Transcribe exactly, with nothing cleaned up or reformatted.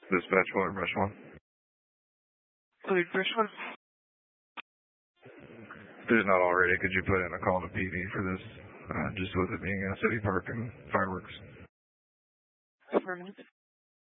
Dispatch one, brush one. Please, brush one. There's not already. Could you put in a call to P D for this? Uh, just with it being a city park and fireworks. Affirmative.